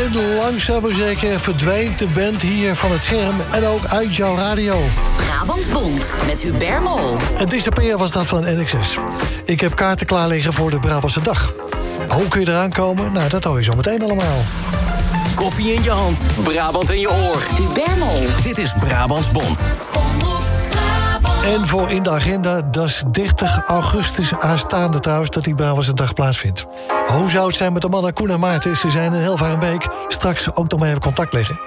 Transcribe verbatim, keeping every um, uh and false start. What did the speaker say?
En langzaam maar zeker verdwijnt de band hier van het scherm en ook uit jouw radio. Brabants Bond met Hubert Mol. En disappear was dat van N X S. Ik heb kaarten klaar liggen voor de Brabantse dag. Hoe kun je eraan komen? Nou, dat hoor je zo meteen allemaal. Koffie in je hand, Brabant in je oor. Hubert Mol. Dit is Brabants Bond. En voor in de agenda, dat is dertig augustus aanstaande trouwens, dat die Brabantse dag plaatsvindt. Hoe zou het zijn met de mannen Koen en Maarten? Ze zijn in Hilvarenbeek. Straks ook nog maar even contact leggen.